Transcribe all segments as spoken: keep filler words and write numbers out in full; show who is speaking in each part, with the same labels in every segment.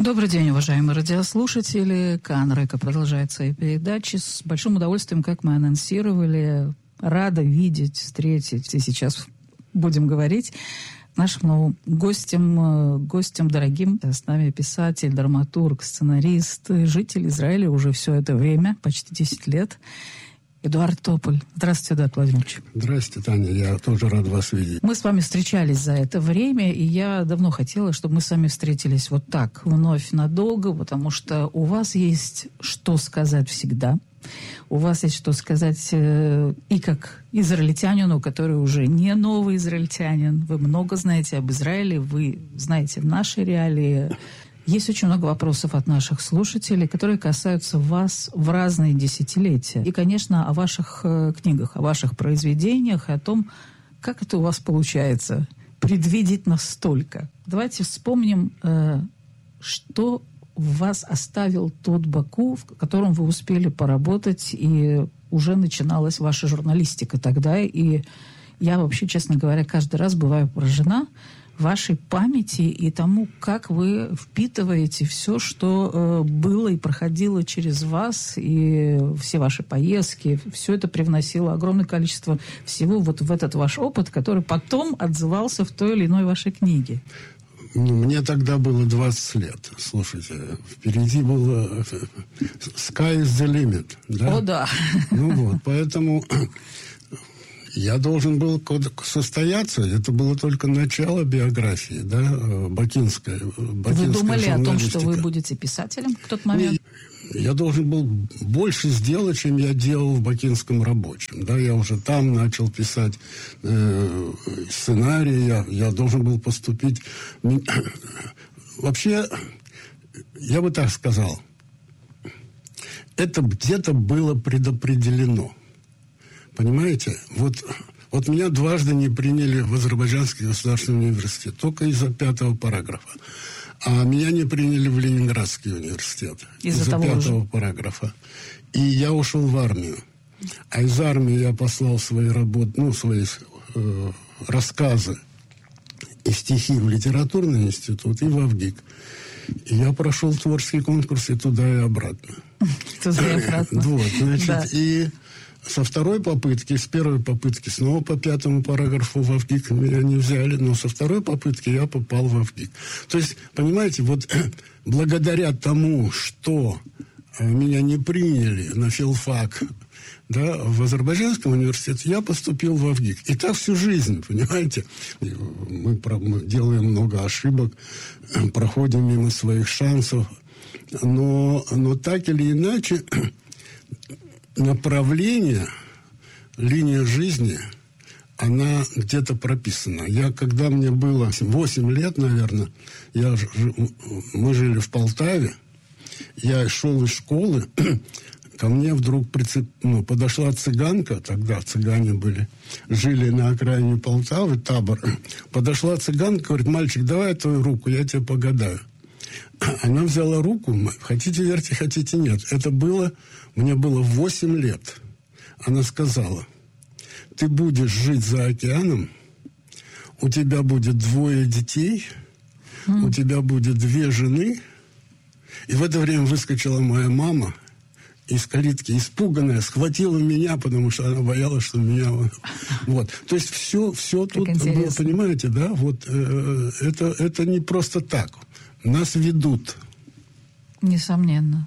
Speaker 1: Добрый день, уважаемые радиослушатели. КАН РЭКО продолжает свои передачи. С большим удовольствием, как мы анонсировали, рада видеть, встретить, и сейчас будем говорить, нашим новым гостем, гостем дорогим. С нами писатель, драматург, сценарист, житель Израиля уже все это время, почти десять лет, Эдуард Тополь. Здравствуйте, Эдуард Владимирович.
Speaker 2: Здравствуйте, Таня. Я тоже рад вас видеть.
Speaker 1: Мы с вами встречались за это время, и я давно хотела, чтобы мы с вами встретились вот так, вновь надолго, потому что у вас есть что сказать всегда. У вас есть что сказать э, и как израильтянину, который уже не новый израильтянин. Вы много знаете об Израиле, вы знаете наши реалии. Есть очень много вопросов от наших слушателей, которые касаются вас в разные десятилетия. И, конечно, о ваших э, книгах, о ваших произведениях, и о том, как это у вас получается предвидеть настолько. Давайте вспомним, э, что в вас оставил тот Баку, в котором вы успели поработать, и уже начиналась ваша журналистика тогда. И я вообще, честно говоря, каждый раз бываю поражена вашей памяти и тому, как вы впитываете все, что э, было и проходило через вас, и все ваши поездки, все это привносило огромное количество всего вот в этот ваш опыт, который потом отзывался в той или иной вашей книге.
Speaker 2: Ну, мне тогда было двадцать лет. Слушайте, впереди было sky is the limit. Да?
Speaker 1: О, да.
Speaker 2: Ну вот, поэтому я должен был состояться. Это было только начало биографии, да, бакинская.
Speaker 1: Вы думали о том, что вы будете писателем в тот момент?
Speaker 2: Я должен был больше сделать, чем я делал в Бакинском рабочем. Да, я уже там начал писать э, сценарий, я, я должен был поступить. Вообще, я бы так сказал, это где-то было предопределено. Понимаете? Вот, вот меня дважды не приняли в Азербайджанский государственный университет, только из-за пятого параграфа. А меня не приняли в Ленинградский университет из-за, из-за пятого же. параграфа. И я ушел в армию. А из армии я послал свои работы, ну, свои э, рассказы и стихи в литературный институт и в АВГИК. И я прошел творческий конкурс и туда и обратно.
Speaker 1: Туда и обратно.
Speaker 2: Вот, значит, и со второй попытки, с первой попытки снова по пятому параграфу в АВГИК меня не взяли, но со второй попытки я попал в АВГИК. То есть, понимаете, вот благодаря тому, что меня не приняли на филфак, да, в Азербайджанском университете, я поступил в АВГИК. И так всю жизнь, понимаете. Мы, мы делаем много ошибок, проходим мимо своих шансов, но, но так или иначе направление, линия жизни, она где-то прописана. Я, когда мне было восемь лет, наверное, я, мы жили в Полтаве, я шел из школы, ко мне вдруг прицеп, ну, подошла цыганка, тогда цыгане были, жили на окраине Полтавы, табор. Подошла цыганка, говорит: мальчик, давай твою руку, я тебе погадаю. Она взяла руку, хотите верьте, хотите нет. Это было, мне было восемь лет. Она сказала: ты будешь жить за океаном, у тебя будет двое детей, mm. у тебя будет две жены. И в это время выскочила моя мама из калитки, испуганная, схватила меня, потому что она боялась, что меня... Вот. То есть все, все тут было, понимаете, да? Вот э, это, это не просто так. Нас ведут.
Speaker 1: Несомненно.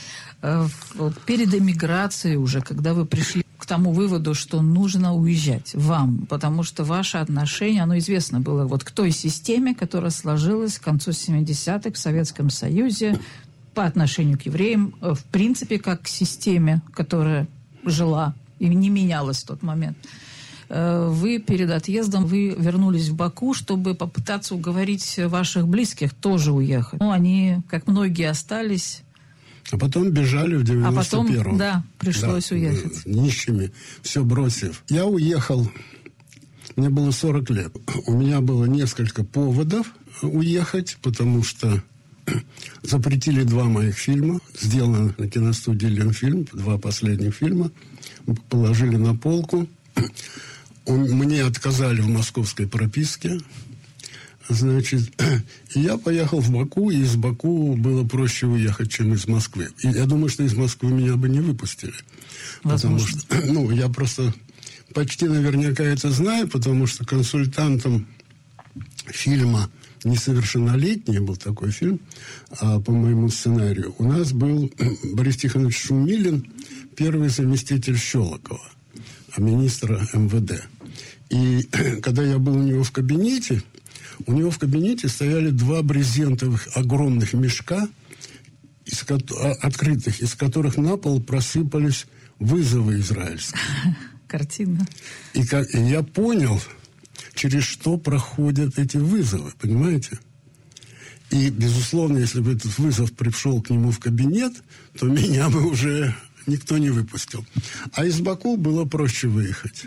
Speaker 1: Вот перед эмиграцией уже, когда вы пришли к тому выводу, что нужно уезжать вам, потому что ваше отношение, оно известно было вот к той системе, которая сложилась к концу семидесятых в Советском Союзе по отношению к евреям, в принципе, как к системе, которая жила и не менялась в тот момент. Вы перед отъездом, вы вернулись в Баку, чтобы попытаться уговорить ваших близких тоже уехать. Ну, они, как многие, остались.
Speaker 2: А потом бежали в девяносто первом.
Speaker 1: А потом, да, пришлось да, уехать.
Speaker 2: Нищими, все бросив. Я уехал, мне было сорок лет. У меня было несколько поводов уехать, потому что запретили два моих фильма. Сделано на киностудии «Ленфильм», два последних фильма. Положили на полку. Мне отказали в московской прописке. Значит, я поехал в Баку, и из Баку было проще уехать, чем из Москвы. И я думаю, что из Москвы меня бы не выпустили. Возможно. Потому что, ну, я просто почти наверняка это знаю, потому что консультантом фильма «Несовершеннолетний» был такой фильм, а по моему сценарию, у нас был Борис Тихонович Шумилин, первый заместитель Щелокова, министра эм вэ дэ. И когда я был у него в кабинете, у него в кабинете стояли два брезентовых огромных мешка, из ко- открытых, из которых на пол просыпались вызовы израильские.
Speaker 1: Картина.
Speaker 2: И, как, и я понял, через что проходят эти вызовы, понимаете? И, безусловно, если бы этот вызов пришел к нему в кабинет, то меня бы уже никто не выпустил. А из Баку было проще выехать.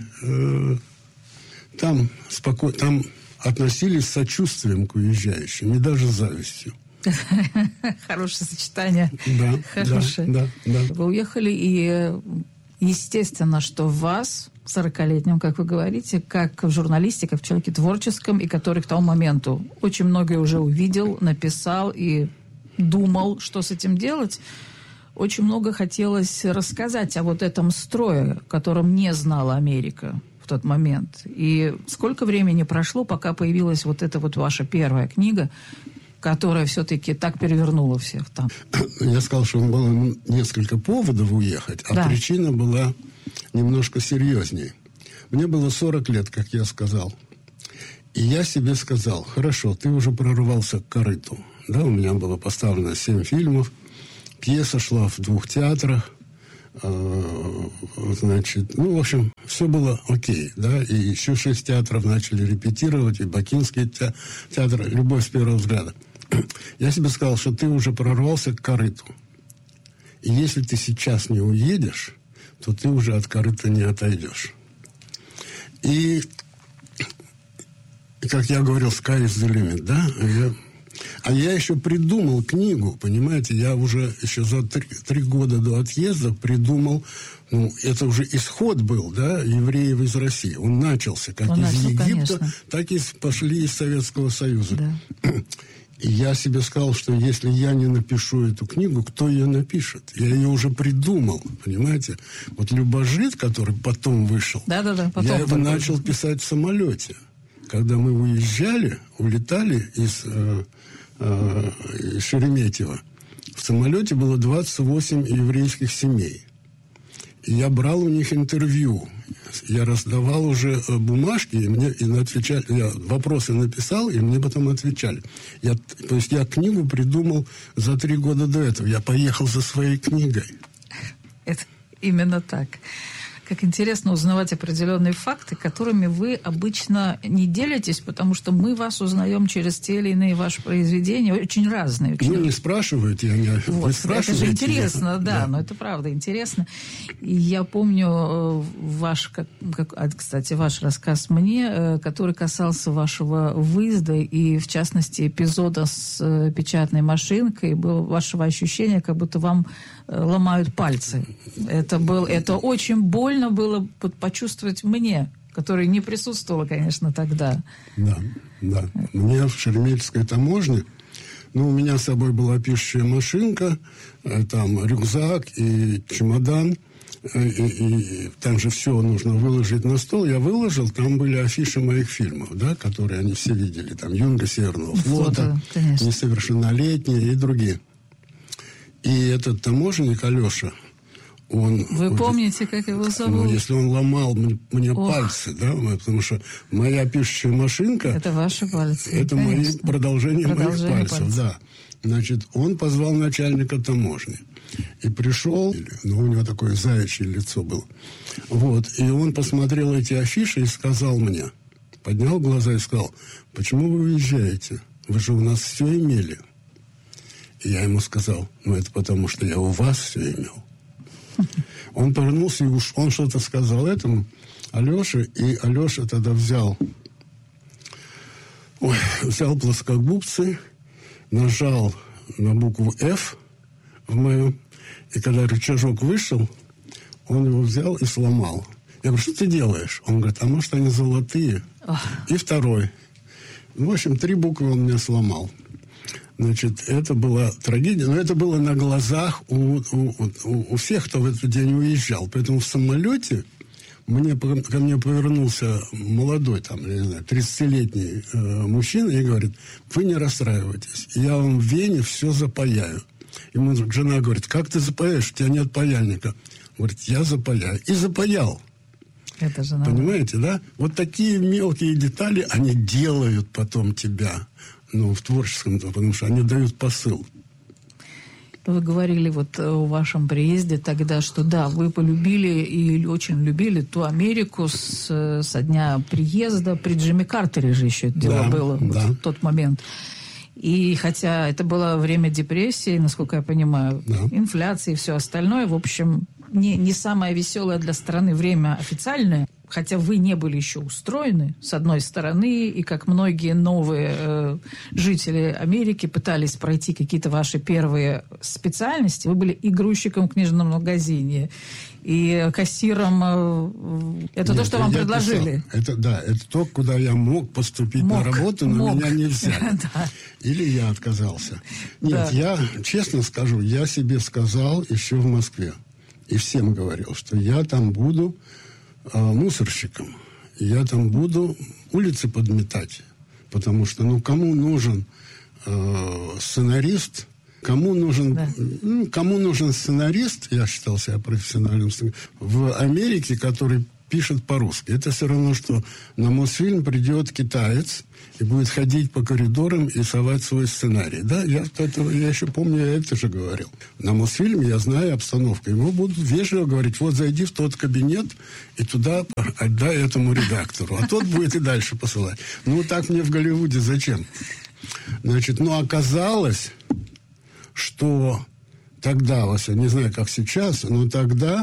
Speaker 2: Там спокойно... Там относились с сочувствием к уезжающим и даже с завистью.
Speaker 1: Хорошее сочетание.
Speaker 2: Да,
Speaker 1: Хорошее.
Speaker 2: Да, да, да.
Speaker 1: Вы уехали, и естественно, что в вас, сорокалетнем, как вы говорите, как в журналисте, как в человеке творческом, и который к тому моменту очень многое уже увидел, написал и думал, что с этим делать, очень много хотелось рассказать о вот этом строе, которым не знала Америка в тот момент. И сколько времени прошло, пока появилась вот эта вот ваша первая книга, которая все-таки так перевернула всех там?
Speaker 2: Я сказал, что было несколько поводов уехать, а да. Причина была немножко серьезнее. Мне было сорок лет, как я сказал. И я себе сказал: хорошо, ты уже прорвался к корыту. Да, у меня было поставлено семь фильмов, пьеса шла в двух театрах. Значит, ну, в общем, все было окей, да, и еще шесть театров начали репетировать, и Бакинский театр, «Любовь с первого взгляда». Я себе сказал, что ты уже прорвался к корыту. И если ты сейчас не уедешь, то ты уже от корыта не отойдешь. И, как я говорил, sky is the limit, да, я... А я еще придумал книгу, понимаете, я уже еще за три, три года до отъезда придумал, ну, это уже исход был, да, евреев из России. Он начался как Он из начал, Египта, конечно. Так и пошли из Советского Союза. Да. И я себе сказал, что если я не напишу эту книгу, кто ее напишет? Я ее уже придумал, понимаете? Вот «Любожит», который потом вышел,
Speaker 1: да, да, да, потом,
Speaker 2: я его
Speaker 1: потом.
Speaker 2: начал писать в самолете. Когда мы уезжали, улетали из... Э, Шереметьево. В самолете было двадцать восемь еврейских семей. И я брал у них интервью. Я раздавал уже бумажки, и мне и отвечали, я вопросы написал, и мне потом отвечали. Я, то есть я книгу придумал за три года до этого. Я поехал за своей книгой.
Speaker 1: Это именно так. Как интересно узнавать определенные факты, которыми вы обычно не делитесь, потому что мы вас узнаем через те или иные ваши произведения, очень разные. Очень...
Speaker 2: Ну, не спрашиваете, я не...
Speaker 1: Вот, вы спрашиваете. Это же интересно, я... да, да, но это правда интересно. И я помню ваш, как, как, кстати, ваш рассказ мне, который касался вашего выезда и, в частности, эпизода с печатной машинкой, было вашего ощущения, как будто вам ломают пальцы. Это, был, это очень больно было почувствовать мне, которая не присутствовала, конечно, тогда.
Speaker 2: Да, да. Мне в Шереметьевской таможне, ну, у меня с собой была пишущая машинка, там рюкзак и чемодан, и, и там же все нужно выложить на стол. Я выложил, там были афиши моих фильмов, да, которые они все видели. Там «Юнга Северного флота», «Несовершеннолетние» и другие. И этот таможенник Алеша, он...
Speaker 1: Вы помните, как его зовут?
Speaker 2: Ну, если он ломал мне Ох. пальцы, да, потому что моя пишущая машинка...
Speaker 1: Это ваши пальцы.
Speaker 2: Это мои продолжение, продолжение моих пальцев, пальцев, да. Значит, он позвал начальника таможни. И пришел, ну, у него такое заячье лицо было. Вот, и он посмотрел эти афиши и сказал мне, поднял глаза и сказал: почему вы уезжаете? Вы же у нас все имели. И я ему сказал: ну, это потому, что я у вас все имел. Он повернулся и уж он что-то сказал этому Алёше, и Алёша тогда взял, ой, взял плоскогубцы, нажал на букву F в моем, и когда рычажок вышел, он его взял и сломал. Я говорю: что ты делаешь? Он говорит: а может, они золотые? И второй В общем, три буквы он мне сломал. Значит, это была трагедия, но это было на глазах у, у, у, у всех, кто в этот день уезжал. Поэтому в самолете мне, ко мне повернулся молодой, там, я не знаю, тридцатилетний э, мужчина и говорит: вы не расстраивайтесь, я вам в Вене все запаяю. Ему жена говорит: как ты запаяешь, у тебя нет паяльника. Говорит: я запаяю. И запаял.
Speaker 1: Это же надо.
Speaker 2: Понимаете, да? Вот такие мелкие детали, они делают потом тебя, ну, в творческом, потому что они дают посыл.
Speaker 1: Вы говорили вот о вашем приезде тогда, что да, вы полюбили и очень любили ту Америку с, со дня приезда. При Джимми Картере же еще это дело
Speaker 2: да,
Speaker 1: было
Speaker 2: да.
Speaker 1: вот в тот момент. И хотя это было время депрессии, насколько я понимаю,
Speaker 2: да.
Speaker 1: инфляции и все остальное, в общем, не, не самое веселое для страны время официальное. Хотя вы не были еще устроены, с одной стороны, и как многие новые э, жители Америки пытались пройти какие-то ваши первые специальности, вы были и грузчиком в книжном магазине, и кассиром. Э, это Нет, то, что вам предложили.
Speaker 2: Писал. Это, да, это то, куда я мог поступить мог, на работу, но мог. меня не взяли. да. Или я отказался. Нет, да. я, честно скажу, я себе сказал еще в Москве, и всем говорил, что я там буду мусорщиком. Я там буду улицы подметать. Потому что, ну, кому нужен э, сценарист, кому нужен, да. ну, кому нужен сценарист, я считал себя профессиональным сценаристом, в Америке, который пишет по-русски. Это все равно, что на Мосфильм придет китаец и будет ходить по коридорам и совать свой сценарий. Да, я, это, я еще помню, я это же говорил. На Мосфильме я знаю обстановку. Ему будут вежливо говорить: вот зайди в тот кабинет и туда отдай этому редактору. А тот будет и дальше посылать. Ну, так мне в Голливуде зачем? Значит, ну, оказалось, что тогда, я не знаю, как сейчас, но тогда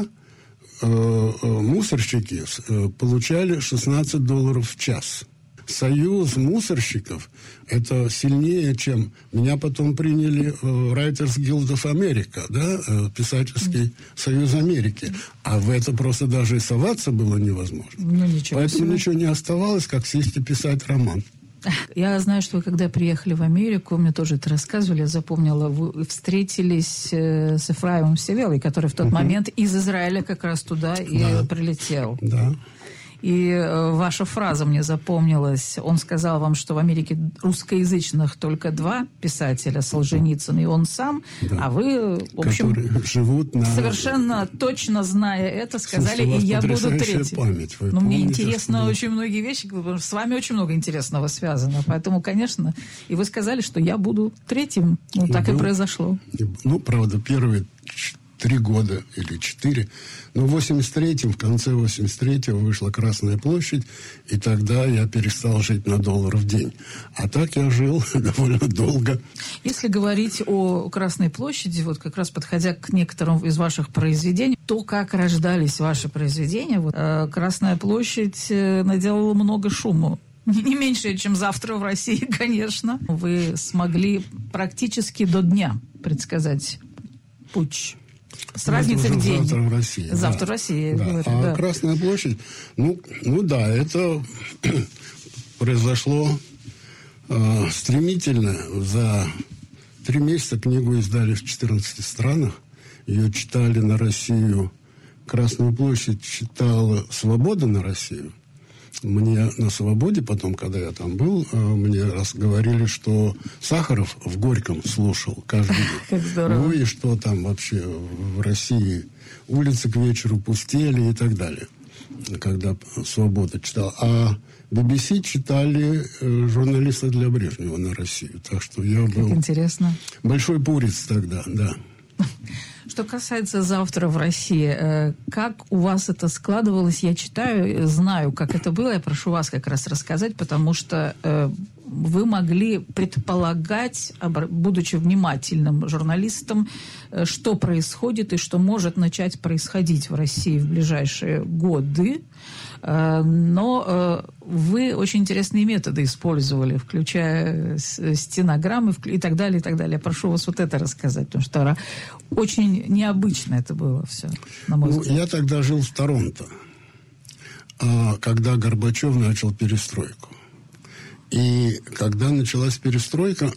Speaker 2: мусорщики получали шестнадцать долларов в час. Союз мусорщиков – это сильнее, чем... Меня потом приняли в Writers Guild of America, да, писательский союз Америки. А в это просто даже и соваться было невозможно.
Speaker 1: Ну, ничего
Speaker 2: Поэтому
Speaker 1: себе.
Speaker 2: ничего не оставалось, как сесть и писать роман.
Speaker 1: Я знаю, что вы, когда приехали в Америку, мне тоже это рассказывали, я запомнила, вы встретились с Ефраимом Севелой, который в тот uh-huh. момент из Израиля как раз туда и да. прилетел.
Speaker 2: Да.
Speaker 1: И э, ваша фраза мне запомнилась. Он сказал вам, что в Америке русскоязычных только два писателя, Солженицын и он сам, да. а вы, в общем,
Speaker 2: которые живут на...
Speaker 1: совершенно точно зная это, сказали:
Speaker 2: Слушайте,
Speaker 1: и я буду третий.
Speaker 2: Память. Вы
Speaker 1: Но
Speaker 2: помните,
Speaker 1: мне интересно
Speaker 2: что...
Speaker 1: очень многие вещи, потому что с вами очень много интересного связано. Поэтому, конечно, и вы сказали, что я буду третьим. Ну, и так был, и произошло.
Speaker 2: И, ну, правда, первые три года или четыре. Но в восемьдесят третьем, в конце восемьдесят третьего вышла Красная площадь, и тогда я перестал жить на доллар в день. А так я жил довольно долго.
Speaker 1: Если говорить о Красной площади, вот как раз подходя к некоторым из ваших произведений, то, как рождались ваши произведения, вот, э, Красная площадь э, наделала много шума. Не меньше, чем завтра в России, конечно. Вы смогли практически до дня предсказать путч. С разницей в день.
Speaker 2: Завтра в России.
Speaker 1: Завтра
Speaker 2: да.
Speaker 1: в России.
Speaker 2: Да.
Speaker 1: Говорю,
Speaker 2: а
Speaker 1: да.
Speaker 2: Красная площадь, ну, ну да, это произошло э, стремительно. За три месяца книгу издали в четырнадцати странах. Ее читали на Россию. Красную площадь читала «Свобода» на Россию. Мне на «Свободе» потом, когда я там был, мне раз говорили, что Сахаров в Горьком слушал каждый день.
Speaker 1: Как здорово.
Speaker 2: Ну и что там вообще в России улицы к вечеру пустели и так далее, когда «Свобода» читал. А би би си читали журналисты для Брежнева на Россию. Так что я был...
Speaker 1: Как интересно.
Speaker 2: Большой пурец тогда, да.
Speaker 1: Что касается «Завтра в России», как у вас это складывалось? Я читаю, знаю, как это было. Я прошу вас как раз рассказать, потому что э, вы могли предполагать, будучи внимательным журналистом, что происходит и что может начать происходить в России в ближайшие годы. Но вы очень интересные методы использовали, включая стенограммы и так далее, и так далее. Я прошу вас вот это рассказать, потому что очень необычно это было все, на мой взгляд.
Speaker 2: Ну, я тогда жил в Торонто, когда Горбачев начал перестройку. И когда началась перестройка,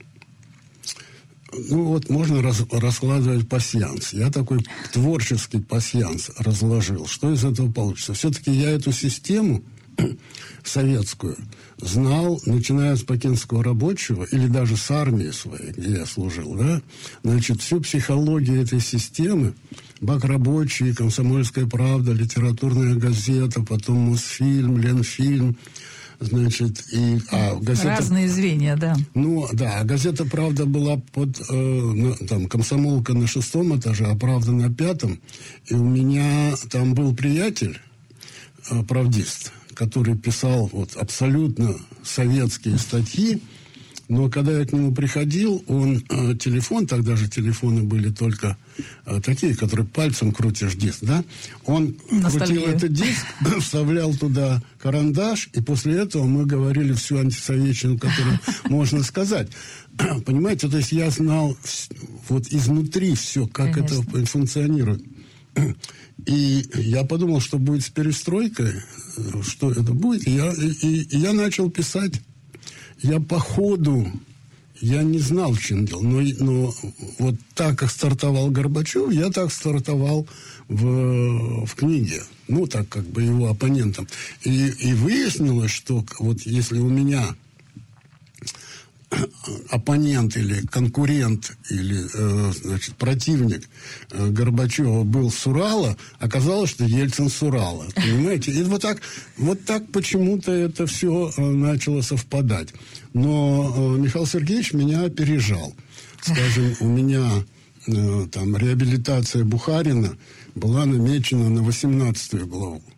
Speaker 2: ну вот можно раз, раскладывать пасьянс. Я такой творческий пасьянс разложил. Что из этого получится? Все-таки я эту систему советскую знал, начиная с Бакинского рабочего или даже с армии своей, где я служил, да, значит, всю психологию этой системы, Бак рабочий, Комсомольская правда, литературная газета, потом Мосфильм, Ленфильм, значит, и... А, газета,
Speaker 1: разные звенья, да.
Speaker 2: Ну, да, а газета «Правда» была под... Э, на, там, «Комсомолка» на шестом этаже, а «Правда» на пятом. И у меня там был приятель, э, правдист, который писал вот абсолютно советские статьи, но когда я к нему приходил, он э, телефон, тогда же телефоны были только э, такие, которые пальцем крутишь диск, да? Он
Speaker 1: Ностальгия.
Speaker 2: крутил этот диск, вставлял туда карандаш, и после этого мы говорили всю антисоветчину, которую можно сказать. Понимаете, то есть я знал вот изнутри все, как Конечно. Это функционирует. И я подумал, что будет с перестройкой, что это будет, и я, и, и я начал писать. Я по ходу, я не знал, чем дело, но, но вот так, как стартовал Горбачев, я так стартовал в, в книге, ну, так как бы его оппонентом. И, и выяснилось, что вот если у меня оппонент или конкурент или, э, значит, противник э, Горбачева был с Урала, оказалось, что Ельцин с Урала. Понимаете? И вот так, вот так почему-то это все э, начало совпадать. Но э, Михаил Сергеевич меня опережал. Скажем, у меня э, там реабилитация Бухарина была намечена на восемнадцатую главу.